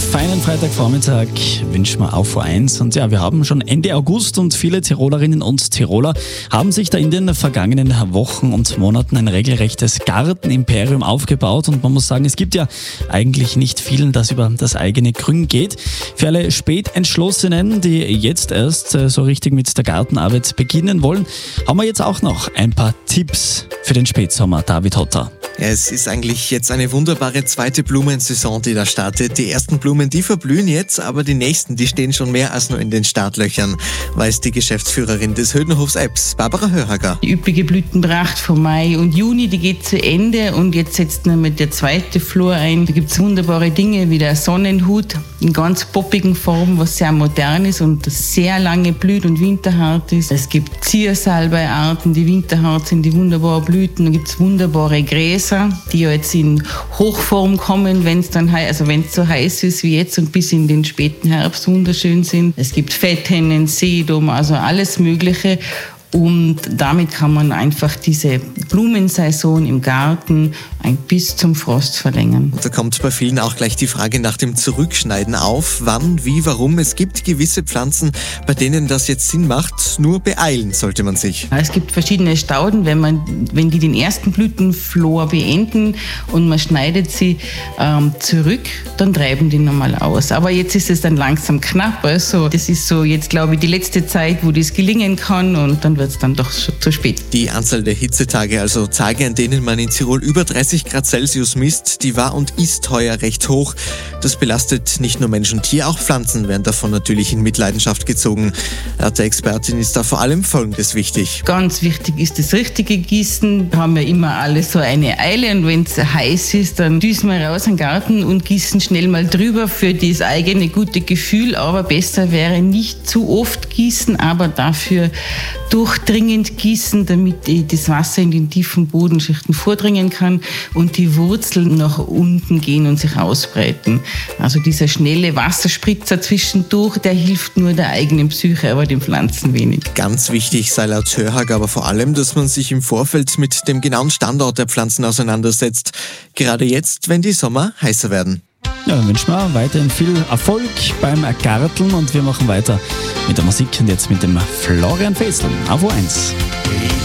feinen Freitagvormittag wünschen wir auf Vor1. Und ja, wir haben schon Ende August und viele Tirolerinnen und Tiroler haben sich da in den vergangenen Wochen und Monaten ein regelrechtes Gartenimperium aufgebaut. Und man muss sagen, es gibt ja eigentlich nicht vielen, das über das eigene Grün geht. Für alle Spätentschlossenen, die jetzt erst so richtig mit der Gartenarbeit beginnen wollen, haben wir jetzt auch noch ein paar Tipps für den Spätsommer. David Hotter. Ja, es ist eigentlich jetzt eine wunderbare zweite Blumensaison, die da startet. Die ersten Blumen, die verblühen jetzt, aber die nächsten, die stehen schon mehr als nur in den Startlöchern, weiß die Geschäftsführerin des Hödenhofs Ebbs, Barbara Hörhager. Die üppige Blütenpracht von Mai und Juni, die geht zu Ende und jetzt setzt man mit der zweite Flor ein. Da gibt es wunderbare Dinge wie der Sonnenhut in ganz poppigen Formen, was sehr modern ist und sehr lange blüht und winterhart ist. Es gibt Ziersalbeiarten, die winterhart sind, die wunderbar blüten. Da gibt es wunderbare Gräser, die ja jetzt in Hochform kommen, wenn es so heiß ist wie jetzt und bis in den späten Herbst wunderschön sind. Es gibt Fetthennen, Sedum, also alles Mögliche. Und damit kann man einfach diese Blumensaison im Garten bis zum Frost verlängern. Und da kommt bei vielen auch gleich die Frage nach dem Zurückschneiden auf. Wann, wie, warum? Es gibt gewisse Pflanzen, bei denen das jetzt Sinn macht. Nur beeilen sollte man sich. Es gibt verschiedene Stauden, wenn die den ersten Blütenflor beenden und man schneidet sie zurück, dann treiben die nochmal aus. Aber jetzt ist es dann langsam knapp. Also das ist so jetzt, glaube ich, die letzte Zeit, wo das gelingen kann und dann wird es dann doch schon zu spät. Die Anzahl der Hitzetage, also Tage, an denen man in Tirol über 30 Grad Celsius misst, die war und ist heuer recht hoch. Das belastet nicht nur Mensch und Tier, auch Pflanzen werden davon natürlich in Mitleidenschaft gezogen. Laut der Expertin ist da vor allem Folgendes wichtig. Ganz wichtig ist das richtige Gießen. Da haben wir immer alle so eine Eile und wenn es heiß ist, dann düsen wir raus in den Garten und gießen schnell mal drüber für das eigene gute Gefühl. Aber besser wäre nicht zu oft gießen, aber dafür durchdringend gießen, damit das Wasser in den tiefen Bodenschichten vordringen kann und die Wurzeln nach unten gehen und sich ausbreiten. Also dieser schnelle Wasserspritzer zwischendurch, der hilft nur der eigenen Psyche, aber den Pflanzen wenig. Ganz wichtig sei laut Hörhager aber vor allem, dass man sich im Vorfeld mit dem genauen Standort der Pflanzen auseinandersetzt. Gerade jetzt, wenn die Sommer heißer werden. Ja, dann wünschen wir weiterhin viel Erfolg beim Garteln und wir machen weiter mit der Musik und jetzt mit dem Florian Fesel auf Vor1.